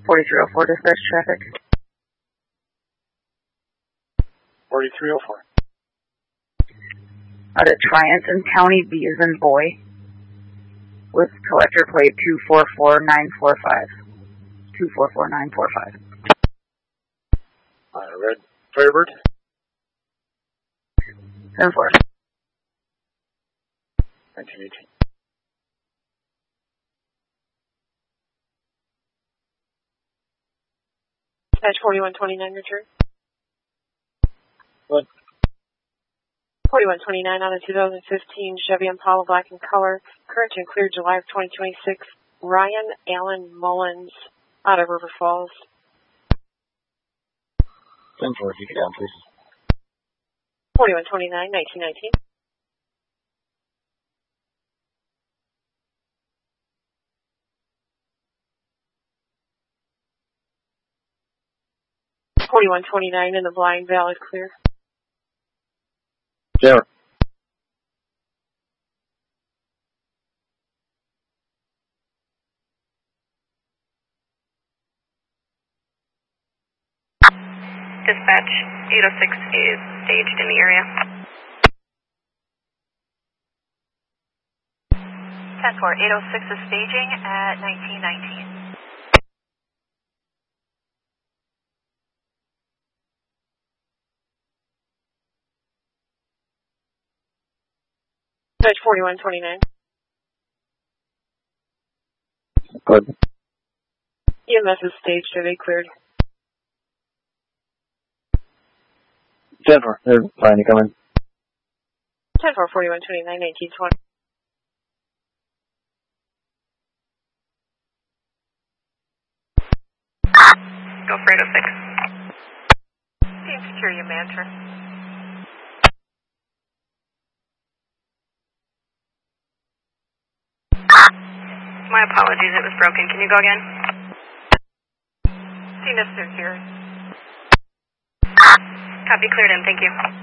4304 dispatch traffic. 4304. Out of Trianton County, B as in boy, with collector plate 244945. 244945. Red Firebird. 74. 1918. Dispatch 4129, return. What? 4129 on a 2015 Chevy Impala black in color. Current and clear July of 2026. Ryan Allen Mullins out of River Falls. 10-4, if you get down, please. 4129, 1919. .4129 in the blind, valid, clear. Sure. Dispatch 806 is staged in the area. 10-4, 806 is staging at 1919. Dispatch 4129. Good. EMS is staged, Chevy cleared. 10-4, they're fine, you come in. 10-4, 4129, 1920. Go for 806. Team security manager. My apologies, it was broken. Can you go again? Team security. Copy, cleared in. Thank you.